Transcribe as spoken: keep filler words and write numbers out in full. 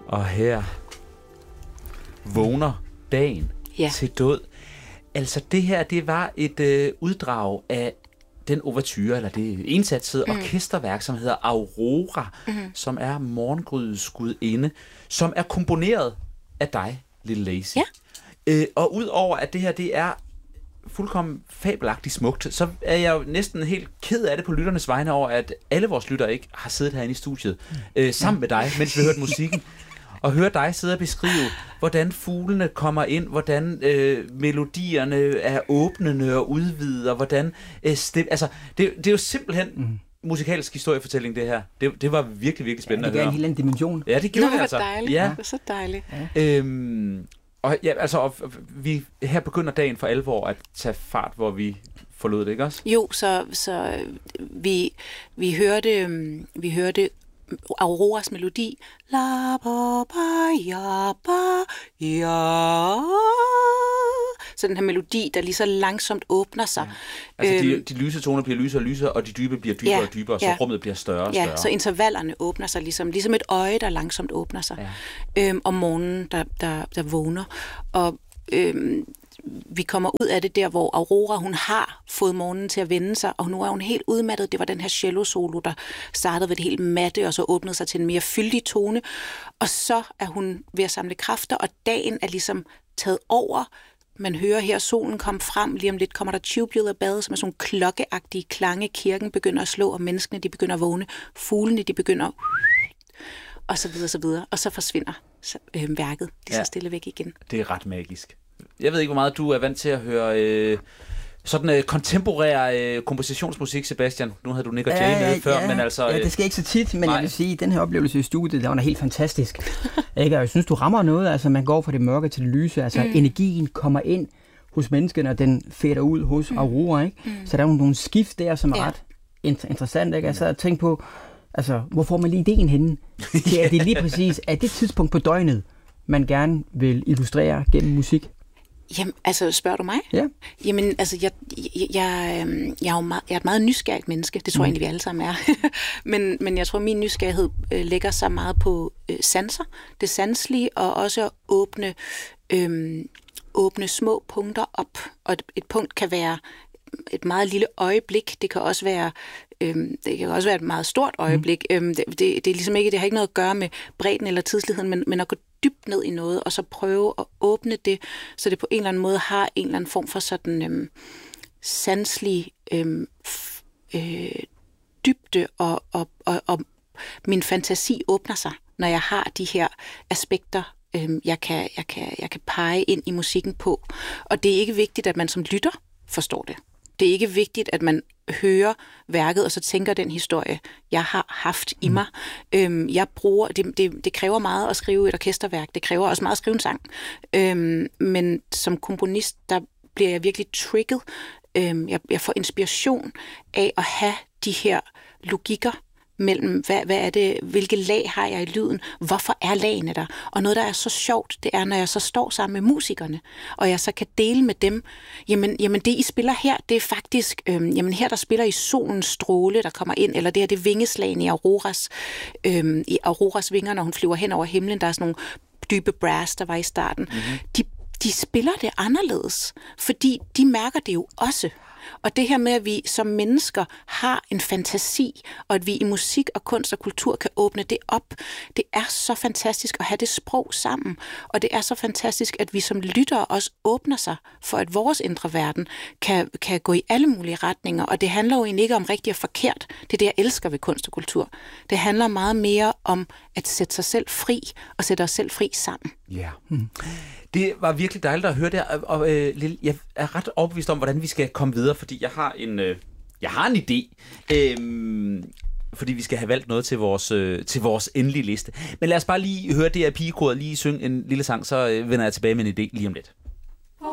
Og her vågner dagen ja. til død. Altså det her, det var et øh, uddrag af den ouverture, eller det indsatsede mm. orkesterværk, som hedder Aurora, mm. som er morgengrydets gudinde, som er komponeret af dig, Little Lazy. Ja. Øh, og udover at det her, det er fuldkommen fabelagtigt smukt, så er jeg jo næsten helt ked af det på lytternes vegne over, at alle vores lyttere ikke har siddet herinde i studiet øh, sammen med dig, mens vi hørte musikken, og høre dig sidde og beskrive, hvordan fuglene kommer ind, hvordan øh, melodierne er åbnende og udvidede, og hvordan øh, stem, altså, det, det er jo simpelthen mm. musikalsk historiefortælling, det her. Det, det var virkelig, virkelig spændende ja, det at høre. Det gav en helt anden dimension. Ja, det gjorde det. Det altså. Dejligt. Ja. Det var så dejligt. Ja. Øhm, og ja, altså, og, og, vi, her begynder dagen for alvor at tage fart, hvor vi forlod det, ikke også? Jo, så, så vi, vi hørte, vi hørte Auroras melodi. La ba ba ya ba ya. Så den her melodi, der lige så langsomt åbner sig. Ja. Altså de, de lyse toner bliver lysere og lysere, og de dybe bliver dybere ja, og dybere, så ja. rummet bliver større og større. Ja, så intervallerne åbner sig ligesom, ligesom et øje, der langsomt åbner sig. Ja. Øhm, om morgenen, der, der, der vågner. Og øhm, vi kommer ud af det der, hvor Aurora, hun har fået morgenen til at vende sig, og nu er hun helt udmattet. Det var den her cello-solo, der startede ved det helt matte, og så åbnede sig til en mere fyldig tone. Og så er hun ved at samle kræfter, og dagen er ligesom taget over. Man hører her, solen komme frem. Lige om lidt kommer der tubular bells, som er sådan nogle klokkeagtige klange. Kirken begynder at slå, og menneskene de begynder at vågne. Fuglene de begynder og så videre, så videre. Og så forsvinder øh, værket lige så stille væk igen. Det er ret magisk. Jeg ved ikke, hvor meget du er vant til at høre øh, sådan øh, kontemporær øh, kompositionsmusik, Sebastian. Nu havde du Nick og Jay med før, ja, men altså... Ja, det skal ikke så tit, men nej. Jeg vil sige, at den her oplevelse i studiet, der var helt fantastisk. Ikke? Og jeg synes, du rammer noget, altså man går fra det mørke til det lyse, altså mm. energien kommer ind hos menneskene, og den fætter ud hos mm. Aurora, ikke? Mm. Så der er nogle skift der, som er ja. ret interessant, ikke? Altså at tænke på, altså, hvor får man lige ideen henne? Det er det lige præcis at det tidspunkt på døgnet, man gerne vil illustrere gennem musik. Jamen, altså, spørger du mig? Ja. Jamen, altså, jeg, jeg, jeg, jeg, er jo meget, jeg er et meget nysgerrigt menneske. Det tror jeg mm. egentlig, vi alle sammen er. men, men jeg tror, min nysgerrighed øh, lægger sig meget på øh, sanser. Det sanselige, og også at åbne, øh, åbne små punkter op. Og et, et punkt kan være et meget lille øjeblik. Det kan også være Øhm, det kan også være et meget stort øjeblik. Mm. Øhm, det, det, det, er ligesom ikke, det har ikke noget at gøre med bredden eller tidsligheden, men, men at gå dybt ned i noget, og så prøve at åbne det, så det på en eller anden måde har en eller anden form for sådan øhm, sanselig øhm, f, øh, dybde, og, og, og, og min fantasi åbner sig, når jeg har de her aspekter, øhm, jeg, kan, jeg, kan, jeg kan pege ind i musikken på. Og det er ikke vigtigt, at man som lytter forstår det. Det er ikke vigtigt, at man hører værket, og så tænker den historie, jeg har haft i mig. Mm. Øhm, jeg bruger, det, det, det kræver meget at skrive et orkesterværk, det kræver også meget at skrive en sang. Øhm, men som komponist, der bliver jeg virkelig trigget. Øhm, jeg, jeg får inspiration af at have de her logikker mellem, hvad, hvad er det, hvilke lag har jeg i lyden, hvorfor er lagene der? Og noget, der er så sjovt, det er, når jeg så står sammen med musikerne, og jeg så kan dele med dem, jamen, jamen det, I spiller her, det er faktisk, øhm, jamen her, der spiller I solens stråle, der kommer ind, eller det her, det er vingeslagen i Auroras, øhm, i Auroras vinger, når hun flyver hen over himlen, der er sådan nogle dybe brass, der var i starten. Mm-hmm. De, de spiller det anderledes, fordi de mærker det jo også. Og det her med, at vi som mennesker har en fantasi, og at vi i musik og kunst og kultur kan åbne det op, det er så fantastisk at have det sprog sammen. Og det er så fantastisk, at vi som lyttere også åbner sig for, at vores indre verden kan, kan gå i alle mulige retninger. Og det handler jo egentlig ikke om rigtigt og forkert. Det er det, jeg elsker ved kunst og kultur. Det handler meget mere om at sætte sig selv fri, og sætte os selv fri sammen. Ja. Yeah. Hmm. Det var virkelig dejligt at høre det, og øh, Lille, jeg er ret overbevist om, hvordan vi skal komme videre, fordi jeg har en, øh, jeg har en idé, øh, fordi vi skal have valgt noget til vores, øh, til vores endelige liste. Men lad os bare lige høre det her pigekoret lige synge en lille sang, så øh, vender jeg tilbage med en idé lige om lidt.